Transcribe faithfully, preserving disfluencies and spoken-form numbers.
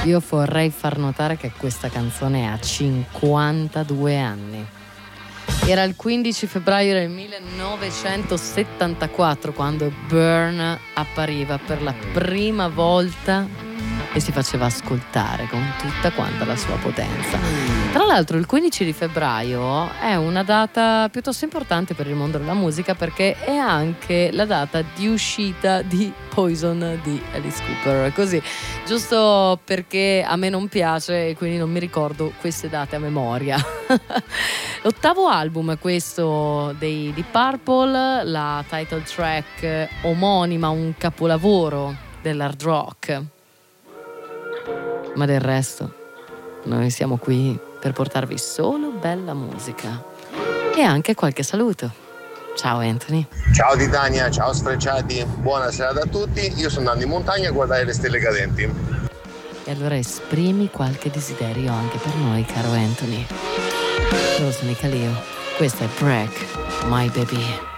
Io vorrei far notare che questa canzone ha cinquantadue anni. Era il quindici febbraio del millenovecentosettantaquattro quando Burn appariva per la prima volta e si faceva ascoltare con tutta quanta la sua potenza. Tra l'altro il quindici di febbraio è una data piuttosto importante per il mondo della musica, perché è anche la data di uscita di Poison di Alice Cooper. Così, giusto perché a me non piace e quindi non mi ricordo queste date a memoria. L'ottavo album è questo dei Deep Purple, la title track omonima, un capolavoro dell'hard rock. Ma del resto, noi siamo qui per portarvi solo bella musica e anche qualche saluto. Ciao Anthony. Ciao Titania, ciao Sfrecciati, buona serata a tutti. Io sto andando in montagna a guardare le stelle cadenti. E allora esprimi qualche desiderio anche per noi, caro Anthony. Io sono Icaleo, questo è Break My Baby.